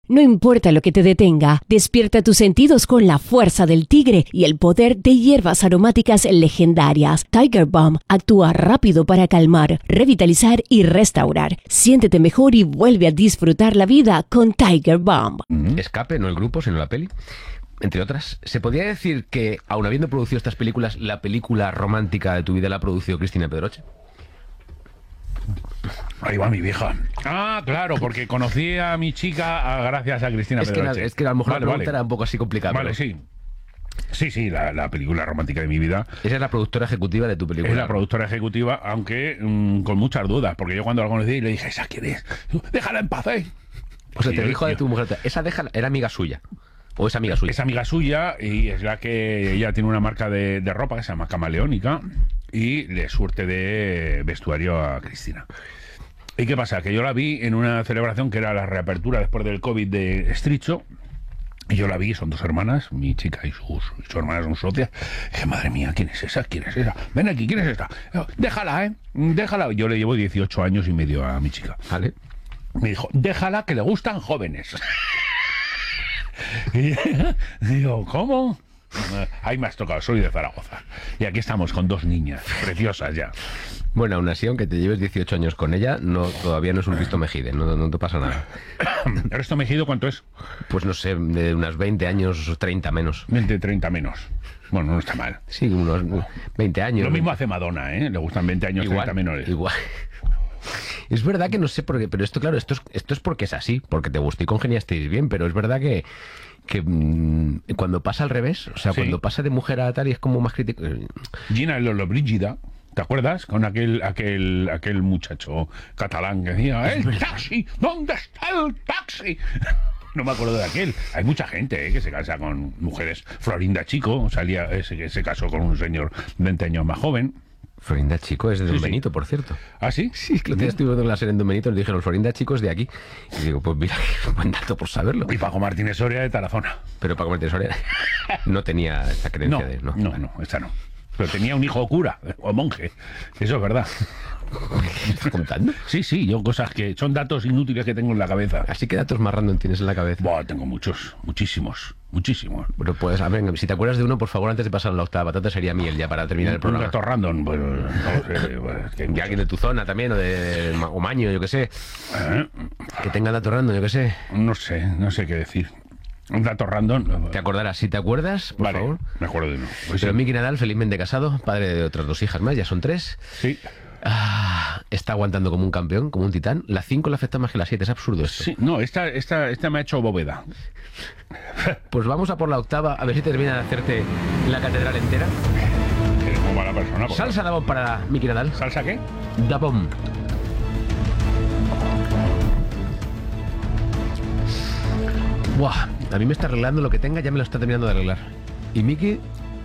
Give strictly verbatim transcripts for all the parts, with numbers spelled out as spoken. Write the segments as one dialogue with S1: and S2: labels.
S1: No importa lo que te detenga, despierta tus sentidos con la fuerza del tigre y el poder de hierbas aromáticas legendarias. Tiger Balm actúa rápido para calmar, revitalizar y restaurar. Siéntete mejor y vuelve a disfrutar la vida con Tiger Balm.
S2: Escape, no el grupo, sino la peli. Entre otras, ¿se podría decir que, aun habiendo producido estas películas, la película romántica de tu vida la ha producido Cristina Pedroche?
S3: Ahí va mi vieja. Ah, claro, porque conocí a mi chica a, gracias a Cristina
S2: es
S3: Pedroche.
S2: Que, es que a lo mejor
S3: vale,
S2: la pregunta
S3: vale.
S2: era un poco así complicada.
S3: Vale,
S2: pero...
S3: sí. Sí, sí, la, la película romántica de mi vida.
S2: Esa es la productora ejecutiva de tu película.
S3: Es la productora ejecutiva, aunque mmm, con muchas dudas, porque yo cuando la conocí y le dije, ¿esa quién es? Déjala en paz, ¿eh?
S2: O sea, te
S3: yo,
S2: dijo de
S3: yo,
S2: tu mujer, esa déjala, era amiga suya. ¿O es amiga suya?
S3: Es amiga suya y es la que ella tiene una marca de, de ropa que se llama Camaleónica y le surte de vestuario a Cristina. ¿Y qué pasa? Que yo la vi en una celebración que era la reapertura después del COVID de Estricho. Y yo la vi, son dos hermanas, mi chica y sus, sus hermanas son socias. Y dije, madre mía, ¿quién es esa? ¿Quién es esa? Ven aquí, ¿quién es esta? Déjala, ¿eh? Déjala. Yo le llevo dieciocho años y medio a mi chica.
S2: Vale.
S3: Me dijo, déjala, que le gustan jóvenes. Y digo, ¿cómo? Ahí me has tocado, soy de Zaragoza. Y aquí estamos con dos niñas preciosas ya.
S2: Bueno, aún así, aunque te lleves dieciocho años con ella, no, todavía no es un Risto Mejide, no, no te pasa nada.
S3: ¿El Risto Mejide cuánto es?
S2: Pues no sé, de unos veinte años, treinta menos.
S3: veinte, treinta menos. Bueno, no está mal.
S2: Sí, unos veinte años.
S3: Lo mismo hace Madonna, ¿eh? Le gustan veinte años,
S2: igual,
S3: treinta menores.
S2: Igual. Es verdad que no sé por qué, pero esto, claro, esto es, esto es porque es así, porque te gustó y congeniasteis bien, pero es verdad que, que mmm, cuando pasa al revés, o sea,
S3: sí.
S2: Cuando pasa de mujer a tal y es como más crítico.
S3: Gina Lollobrigida, ¿te acuerdas? Con aquel, aquel, aquel muchacho catalán que decía, ¡el taxi! ¿Dónde está el taxi? No me acuerdo de aquel. Hay mucha gente ¿eh? que se casa con mujeres. Florinda Chico salía ese que se casó con un señor veinte años más joven.
S2: Florinda Chico es de Don
S3: sí,
S2: Benito,
S3: sí.
S2: por cierto.
S3: ¿Ah, sí?
S2: Sí, que lo día estuve viendo la serie en Don Benito y le dijeron, Florinda Chico es de aquí. Y digo, pues mira, qué buen dato por saberlo.
S3: Y Paco Martínez Soria de Tarazona.
S2: Pero Paco Martínez Soria no tenía esa creencia
S3: no,
S2: de...
S3: No, no, no, esta no. Pero tenía un hijo cura o monje. Eso es verdad.
S2: ¿Me estás contando?
S3: Sí, sí, yo cosas que son datos inútiles que tengo en la cabeza.
S2: Así que datos más random tienes en la cabeza.
S3: Buah, tengo muchos, muchísimos, muchísimos.
S2: Bueno, pues a ver, si te acuerdas de uno, por favor, antes de pasar a la octava patata, sería miel ya para terminar el programa.
S3: Un dato random, pues, no sé, pues, que
S2: de alguien de tu zona también, o de o Maño, yo qué sé.
S3: ¿Eh?
S2: Que tenga dato random, yo qué sé.
S3: No sé, no sé qué decir. Un dato random.
S2: Te acordarás, si te acuerdas, por
S3: vale,
S2: favor.
S3: Me acuerdo de uno. Pues
S2: Pero
S3: sí.
S2: Miki Nadal, felizmente casado, padre de otras dos hijas más, ya son tres.
S3: Sí.
S2: Ah, está aguantando como un campeón, como un titán. La cinco le afecta más que la siete, es absurdo esto.
S3: Sí, no, esta, esta, esta me ha hecho bóveda.
S2: Pues vamos a por la octava, a ver si termina de hacerte la catedral entera.
S3: Eres muy mala persona. Porque...
S2: Salsa Dabón para Miki Nadal.
S3: ¿Salsa qué?
S2: Dabón. Buah, a mí me está arreglando lo que tenga, ya me lo está terminando de arreglar. Y Miki...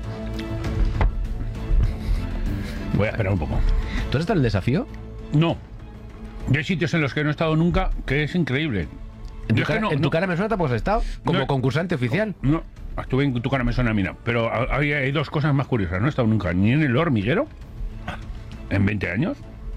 S3: Voy a esperar un poco.
S2: ¿Tú has estado en el desafío?
S3: No. Y hay sitios en los que no he estado nunca que es increíble.
S2: En, tu,
S3: Yo es que
S2: cara,
S3: no,
S2: en
S3: no,
S2: tu cara me suena, pues has estado como
S3: no,
S2: concursante oficial.
S3: No, estuve en tu cara me suena mina. Pero hay, hay dos cosas más curiosas. No he estado nunca ni en El Hormiguero en veinte años.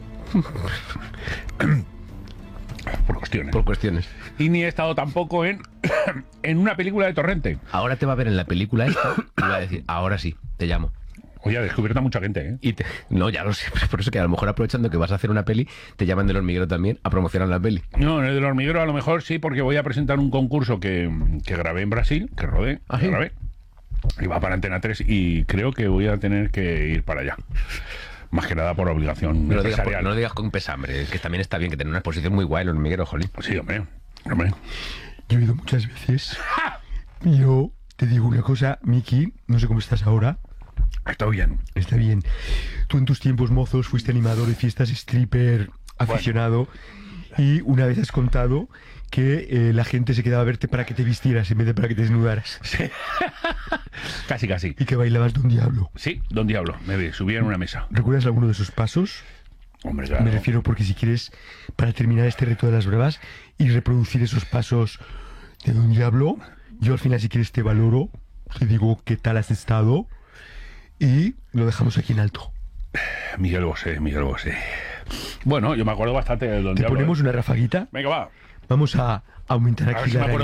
S3: Por cuestiones.
S2: Por cuestiones.
S3: Y ni he estado tampoco en, en una película de Torrente.
S2: Ahora te va a ver en la película esta y va a decir, ahora sí, te llamo.
S3: Oye, ha descubierto a mucha gente, ¿eh?
S2: Y te, no, ya lo sé, por eso que a lo mejor aprovechando que vas a hacer una peli, te llaman del Hormiguero también a promocionar la peli.
S3: No, en el del Hormiguero a lo mejor sí, porque voy a presentar un concurso que, que grabé en Brasil, que rodé,
S2: ¿Ah,
S3: que
S2: sí?
S3: grabé, y va para Antena tres y creo que voy a tener que ir para allá. Más que nada por obligación
S2: No lo, digas,
S3: empresarial.
S2: no lo digas con pesambre, que también está bien que tener una exposición muy guay el Hormiguero, jolín.
S3: Sí, hombre, hombre.
S4: Yo he ido muchas veces. Yo te digo una cosa, Miki, no sé cómo estás ahora.
S3: Está bien.
S4: Está bien. Tú en tus tiempos mozos fuiste animador de fiestas, stripper, aficionado, bueno. Y una vez has contado que eh, la gente se quedaba a verte para que te vistieras en vez de para que te desnudaras.
S3: Sí. Casi, casi.
S4: Y que bailabas Don Diablo.
S3: Sí, Don Diablo. Me subía en una mesa.
S4: ¿Recuerdas alguno de esos pasos?
S3: Hombre, claro.
S4: Me refiero porque si quieres, para terminar este reto de las brevas y reproducir esos pasos de Don Diablo, yo al final si quieres te valoro, te digo qué tal has estado y lo dejamos aquí en alto.
S3: Miguel Bosé, Miguel Bosé. Bueno, yo me acuerdo bastante de Don
S4: ¿Te
S3: Diablo.
S4: ponemos
S3: ¿eh?
S4: una rafaguita?
S3: Venga, va.
S4: Vamos a aumentar
S3: A ver
S4: aquí
S3: si me
S4: la
S3: acuerdo